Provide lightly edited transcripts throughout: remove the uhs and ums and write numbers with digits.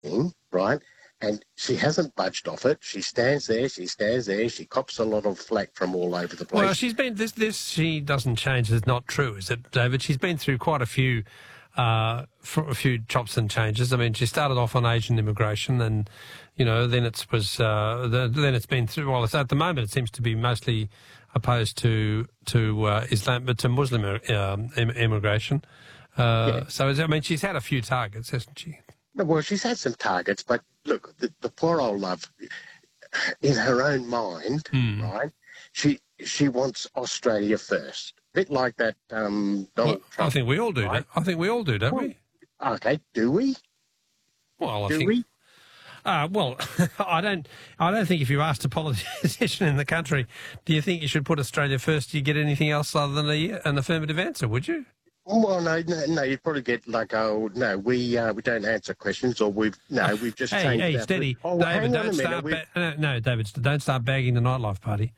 right? And she hasn't budged off it. She stands there. She cops a lot of flack from all over the place. Well, she's been this. She doesn't change. It's not true, is it, David? She's been through quite a few chops and changes. I mean, she started off on Asian immigration, and then it's been through. Well, at the moment, it seems to be mostly opposed to Islam, but to Muslim immigration. So I mean, she's had a few targets, hasn't she? Well, she's had some targets, but look, the poor old love, in her own mind, right? She wants Australia first. A bit like that Donald Trump. I think we all do, right? I think we all do, don't we? Okay, do we? Well, do we? Well, I don't think if you asked a politician in the country, do you think you should put Australia first, do you get anything else other than an affirmative answer, would you? Well, no, you'd probably get like, oh, no, we don't answer questions, or we've just changed. Hey, steady, oh, David, don't start. No, David, don't start bagging the nightlife party.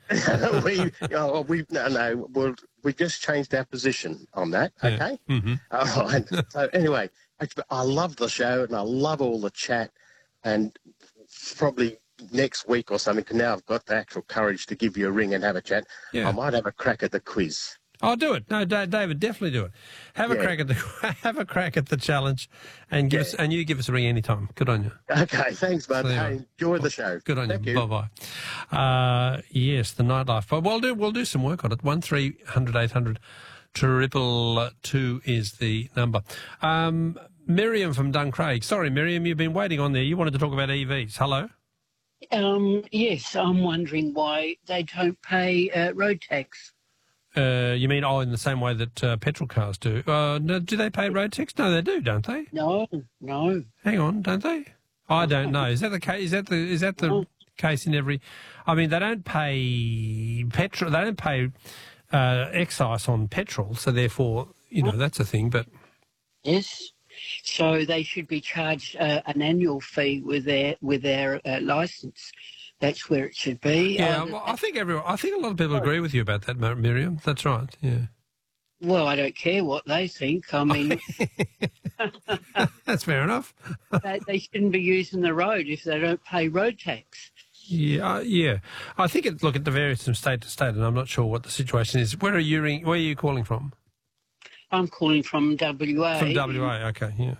we just changed our position on that. Okay. Yeah. Mm-hmm. All right. So anyway, I love the show and I love all the chat, and probably next week or something. Now I've got the actual courage to give you a ring and have a chat. Yeah. I might have a crack at the quiz. I'll do it. No, David, definitely do it. Have a crack at the challenge, and give us a ring anytime. Good on you. Okay, thanks, bud. Hey, enjoy the show. Good on you. Bye bye. Yes, the nightlife. But we'll do some work on it. 1300 800 222 is the number. Miriam from Duncraig. Sorry, Miriam, you've been waiting on there. You wanted to talk about EVs. Hello. Yes, I'm wondering why they don't pay road tax. You mean, in the same way that petrol cars do? No, do they pay road tax? No, they do, don't they? No. Hang on, don't they? I don't know. Is that the case? Is that the case in every? I mean, they don't pay petrol. They don't pay excise on petrol, so therefore, that's a thing. But yes, so they should be charged an annual fee with their licence. That's where it should be. Yeah, well, I think a lot of people agree with you about that, Miriam. That's right. Yeah. Well, I don't care what they think. I mean, that's fair enough. They shouldn't be using the road if they don't pay road tax. Yeah. I think it varies from state to state, and I'm not sure what the situation is. Where are you calling from? I'm calling from WA. From WA, okay, yeah.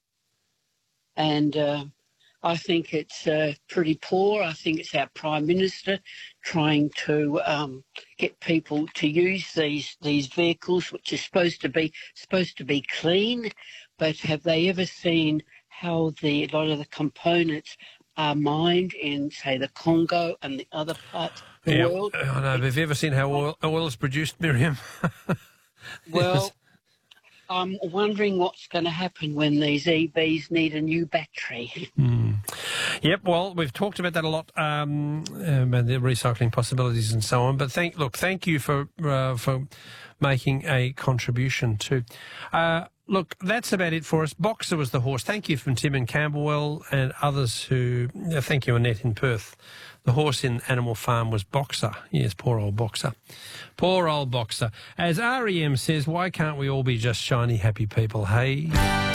And I think it's pretty poor. I think it's our Prime Minister trying to get people to use these vehicles, which are supposed to be clean. But have they ever seen how a lot of the components are mined in, say, the Congo and the other parts of the world? I know. Have you ever seen how oil is produced, Miriam? Well, I'm wondering what's going to happen when these EVs need a new battery. Yep, well, we've talked about that a lot, about the recycling possibilities and so on. But thank you for making a contribution too. Look, that's about it for us. Boxer was the horse. Thank you from Tim and Camberwell and others who... thank you, Annette in Perth. The horse in Animal Farm was Boxer. Yes, poor old Boxer. Poor old Boxer. As REM says, why can't we all be just shiny, happy people, hey?